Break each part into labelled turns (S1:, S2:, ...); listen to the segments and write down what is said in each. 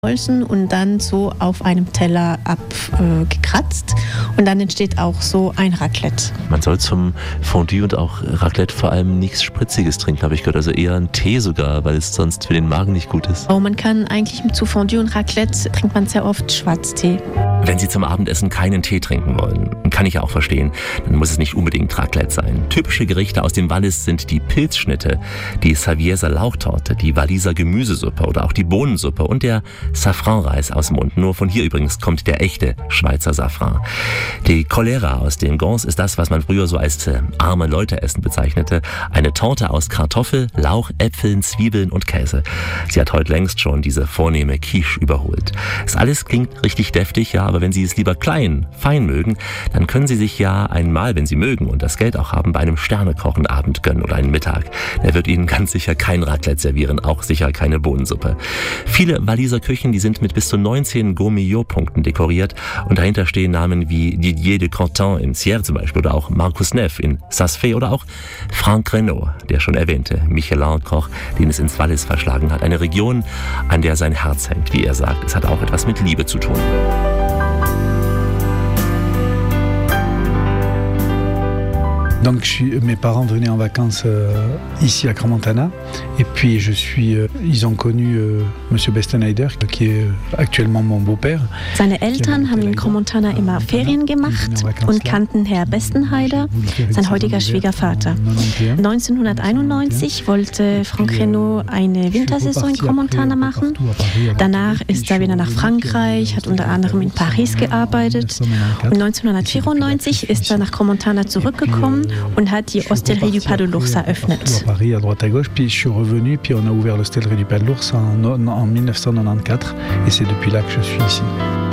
S1: Holzen und dann so auf einem Teller abgekratzt und dann entsteht auch so ein Raclette.
S2: Man soll zum Fondue und auch Raclette vor allem nichts Spritziges trinken, habe ich gehört, also eher einen Tee sogar, weil es sonst für den Magen nicht gut ist.
S1: Oh, man kann eigentlich zu Fondue und Raclette trinkt man sehr oft Schwarztee.
S2: Wenn Sie zum Abendessen keinen Tee trinken wollen, kann ich auch verstehen, dann muss es nicht unbedingt Raclette sein. Typische Gerichte aus dem Wallis sind die Pilzschnitte, die Savieser Lauchtorte, die Walliser Gemüsesuppe oder auch die Bohnensuppe und der Safranreis aus Mund. Nur von hier übrigens kommt der echte Schweizer Safran. Die Cholera aus dem Gons ist das, was man früher so als arme Leute-Essen bezeichnete. Eine Torte aus Kartoffel, Lauch, Äpfeln, Zwiebeln und Käse. Sie hat heute längst schon diese vornehme Quiche überholt. Das alles klingt richtig deftig, ja, aber wenn Sie es lieber klein, fein mögen, dann können Sie sich ja einmal, wenn Sie mögen und das Geld auch haben, bei einem Sternekochen-Abend gönnen oder einen Mittag. Der wird Ihnen ganz sicher kein Raclette servieren, auch sicher keine Bohnensuppe. Viele Walliser Küchen, die sind mit bis zu 19 Gourmillot-Punkten dekoriert und dahinter stehen Namen wie Didier de Courtin in Sierre zum Beispiel oder auch Marcus Neff in Saas-Fee oder auch Franck Renaud, der schon erwähnte Michelin-Koch, den es ins Wallis verschlagen hat. Eine Region, an der sein Herz hängt, wie er sagt. Es hat auch etwas mit Liebe zu tun.
S3: Donc mes parents venaient en vacances ici à Crans-Montana et puis ils ont connu Monsieur Bestenheider, qui est actuellement mon beau-père.
S1: Seine Eltern haben in Crans-Montana immer Ferien gemacht und kannten Herr Bestenheider, sein heutiger Schwiegervater. 1991 wollte Franck Renaud eine Wintersaison in Crans-Montana machen. Danach ist er wieder nach Frankreich, hat unter anderem in Paris gearbeitet und 1994 ist er nach Crans-Montana zurückgekommen und hat die Hostellerie du Pas de l'Ours eröffnet.
S3: À Paris, à droite à gauche, puis je suis revenu, puis on a ouvert l'Hostellerie du Pas de l'Ours en 1994, et c'est depuis là que je suis ici.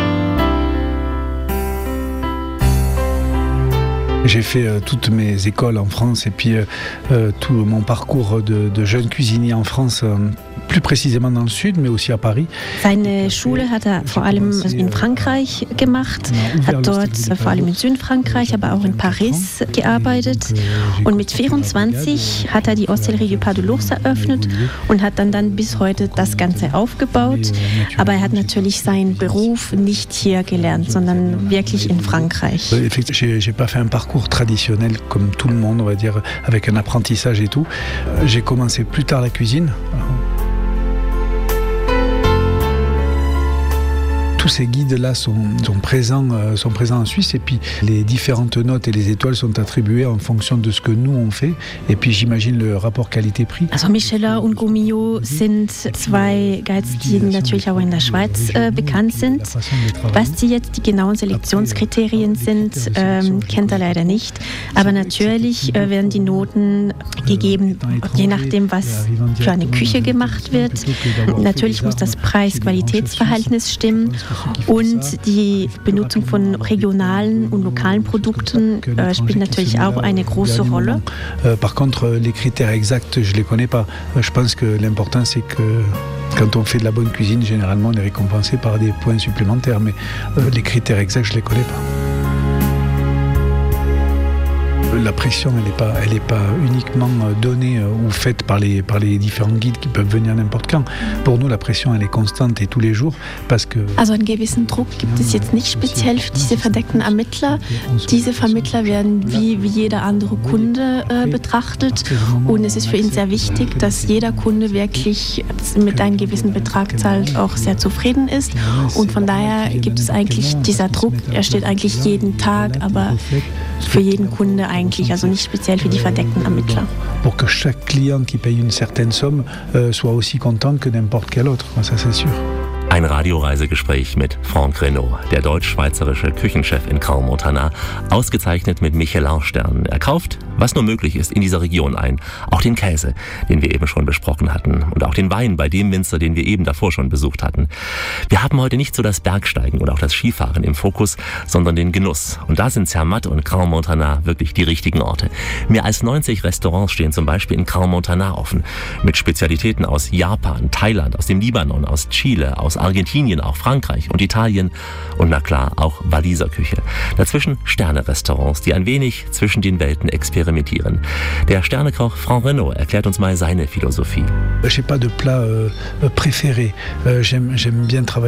S3: J'ai fait toutes mes écoles en France et puis tout mon parcours de jeune cuisinier en France, plus précisément dans le Sud, mais aussi à Paris.
S1: Seine Schule hat er vor allem in Frankreich gemacht, hat dort vor allem in Südfrankreich, aber auch in Paris gearbeitet. Und mit 24 hat er die Hostellerie du Pas de l'Ours eröffnet und hat dann bis heute das Ganze aufgebaut. Aber er hat natürlich seinen Beruf nicht hier gelernt, sondern wirklich in Frankreich.
S3: J'ai pas fait un parcours traditionnel comme tout le monde, on va dire, avec un apprentissage et tout. J'ai commencé plus tard la cuisine. Tous ces guides-là sont présents en Suisse et puis les différentes notes et les étoiles sont attribuées en fonction de ce que nous on fait et puis j'imagine le rapport Qualité-Prix.
S1: Also Michelin und Gourmillot sind zwei Guides, die natürlich auch in der Schweiz bekannt sind. Was jetzt die genauen Selektionskriterien sind, kennt er leider nicht. Aber natürlich werden die Noten gegeben, je nachdem, was für eine Küche gemacht wird. Natürlich muss das Preis-Qualitätsverhältnis stimmen. Und die Benutzung von regionalen und lokalen Produkten spielt natürlich auch eine große Rolle.
S3: Par contre, les critères exacts, je les connais pas. Je pense que l'important c'est que quand on fait de la bonne cuisine, généralement on est récompensé par des points supplémentaires, mais les critères exacts, je les connais pas. La pression, elle est pas uniquement donnée ou faite par les différents guides qui peuvent venir n'importe quand. Pour nous, la pression, elle est constante et tous les jours, parce que...
S1: Also einen gewissen Druck gibt es jetzt nicht speziell für diese verdeckten Ermittler. Diese Vermittler werden wie jeder andere Kunde betrachtet und es ist für ihn sehr wichtig, dass jeder Kunde wirklich mit einem gewissen Betrag zahlt, auch sehr zufrieden ist und von daher gibt es eigentlich dieser Druck, er steht eigentlich jeden Tag, aber für jeden Kunde eigentlich, also nicht speziell für die verdeckten Ermittler.
S3: Pour que chaque client qui paye une certaine somme soit aussi content que n'importe quel autre, ça c'est sûr.
S2: Ein Radioreisegespräch mit Franck Renaud, der deutsch-schweizerische Küchenchef in Crans-Montana, ausgezeichnet mit Michelin-Sternen. Er kauft, was nur möglich ist, in dieser Region ein. Auch den Käse, den wir eben schon besprochen hatten. Und auch den Wein bei dem Winzer, den wir eben davor schon besucht hatten. Wir haben heute nicht so das Bergsteigen oder auch das Skifahren im Fokus, sondern den Genuss. Und da sind Zermatt und Crans-Montana wirklich die richtigen Orte. Mehr als 90 Restaurants stehen zum Beispiel in Crans-Montana offen. Mit Spezialitäten aus Japan, Thailand, aus dem Libanon, aus Chile, aus Argentinien, auch Frankreich und Italien und na klar auch Walliser Küche. Dazwischen Sterne-Restaurants, die ein wenig zwischen den Welten experimentieren. experimentieren. Der Sternekoch Franck Renaud erklärt uns mal seine Philosophie.
S3: J'ai pas de plat préféré. J'aime bien travailler